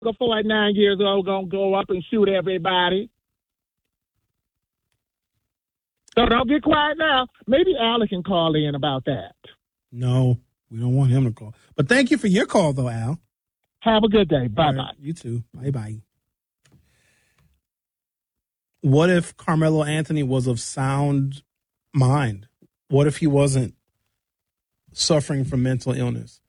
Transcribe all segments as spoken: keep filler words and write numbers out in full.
a forty-nine years old gonna go up and shoot everybody. So don't get quiet now. Maybe Alec can call in about that. No, we don't want him to call. But thank you for your call, though, Al. Have a good day. Bye-bye. Right, you too. Bye-bye. What if Carmelo Anthony was of sound mind? What if he wasn't suffering from mental illness?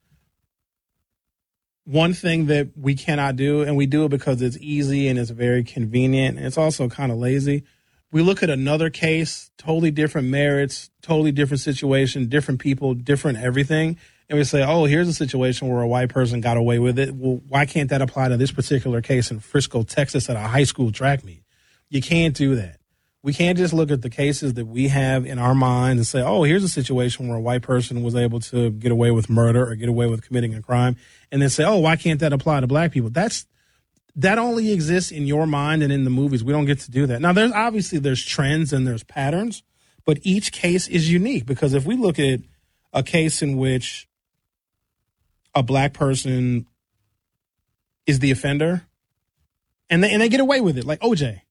One thing that we cannot do, and we do it because it's easy and it's very convenient, and it's also kind of lazy. We look at another case, totally different merits, totally different situation, different people, different everything, and we say, oh, here's a situation where a white person got away with it. Well, why can't that apply to this particular case in Frisco, Texas at a high school track meet? You can't do that. We can't just look at the cases that we have in our minds and say, oh, here's a situation where a white person was able to get away with murder or get away with committing a crime, and then say, oh, why can't that apply to black people? That's That only exists in your mind and in the movies. We don't get to do that. Now, there's obviously there's trends and there's patterns, but each case is unique because if we look at a case in which a black person is the offender and they, and they get away with it, like O J,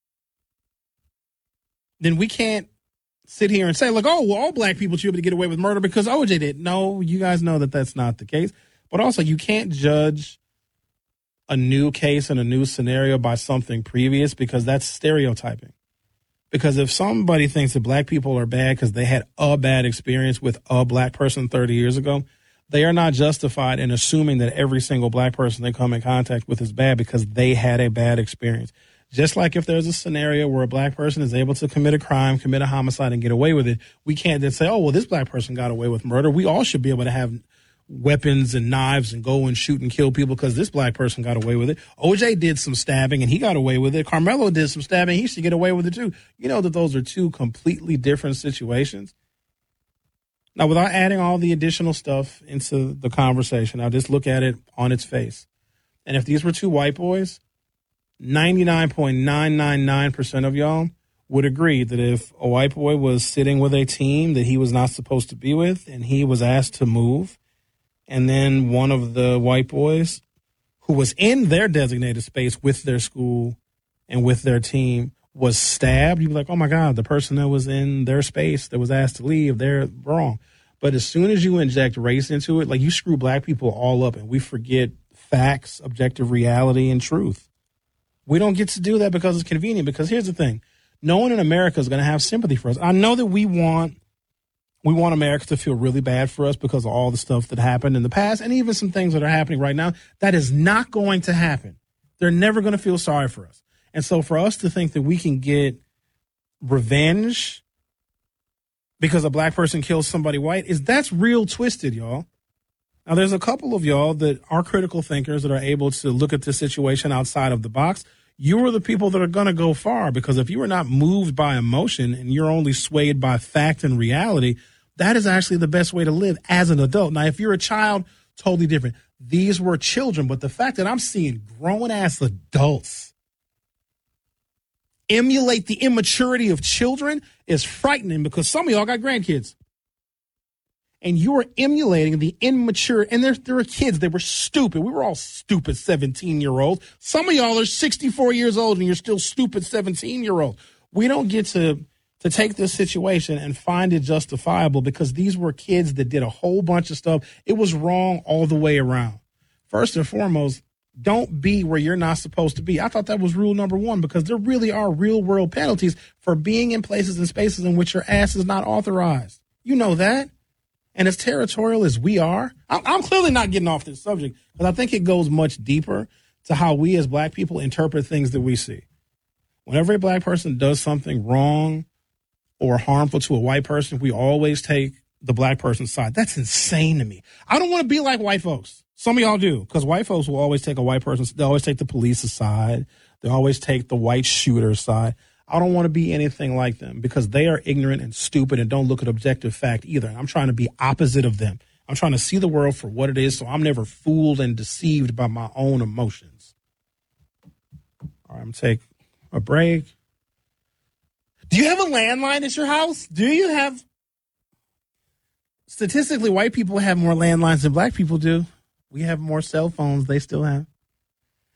then we can't sit here and say, like, oh, well, all black people should be able to get away with murder because O J did. No, you guys know that that's not the case. But also, you can't judge a new case and a new scenario by something previous because that's stereotyping. Because if somebody thinks that black people are bad because they had a bad experience with a black person thirty years ago, they are not justified in assuming that every single black person they come in contact with is bad because they had a bad experience. Just like if there's a scenario where a black person is able to commit a crime, commit a homicide, and get away with it, we can't then say, oh, well, this black person got away with murder. We all should be able to have weapons and knives and go and shoot and kill people because this black person got away with it. O J did some stabbing and he got away with it. Carmelo did some stabbing. He should get away with it too. You know that those are two completely different situations. Now, without adding all the additional stuff into the conversation, I'll just look at it on its face. And if these were two white boys, ninety-nine point nine nine nine percent of y'all would agree that if a white boy was sitting with a team that he was not supposed to be with and he was asked to move, and then one of the white boys who was in their designated space with their school and with their team was stabbed, you'd be like, oh, my God, the person that was in their space that was asked to leave, they're wrong. But as soon as you inject race into it, like you screw black people all up and we forget facts, objective reality, and truth. We don't get to do that because it's convenient. Because here's the thing. No one in America is going to have sympathy for us. I know that we want We want America to feel really bad for us because of all the stuff that happened in the past and even some things that are happening right now. That is not going to happen. They're never going to feel sorry for us. And so for us to think that we can get revenge because a black person kills somebody white, is that's real twisted, y'all. Now, there's a couple of y'all that are critical thinkers that are able to look at this situation outside of the box. You are the people that are going to go far because if you are not moved by emotion and you're only swayed by fact and reality, that is actually the best way to live as an adult. Now, if you're a child, totally different. These were children, but the fact that I'm seeing grown-ass adults emulate the immaturity of children is frightening because some of y'all got grandkids. And you are emulating the immature, and there, there were kids that were stupid. We were all stupid seventeen-year-olds. Some of y'all are sixty-four years old, and you're still stupid seventeen-year-olds. We don't get to, to take this situation and find it justifiable because these were kids that did a whole bunch of stuff. It was wrong all the way around. First and foremost, don't be where you're not supposed to be. I thought that was rule number one because there really are real-world penalties for being in places and spaces in which your ass is not authorized. You know that. And as territorial as we are, I'm, I'm clearly not getting off this subject because I think it goes much deeper to how we as black people interpret things that we see. Whenever a black person does something wrong or harmful to a white person, we always take the black person's side. That's insane to me. I don't want to be like white folks. Some of y'all do because white folks will always take a white person's, they always take the police's side. They always take the white shooter's side. I don't want to be anything like them because they are ignorant and stupid and don't look at objective fact either. And I'm trying to be opposite of them. I'm trying to see the world for what it is so I'm never fooled and deceived by my own emotions. All right, I'm going to take a break. Do you have a landline at your house? Do you have? Statistically, white people have more landlines than black people do. We have more cell phones they still have.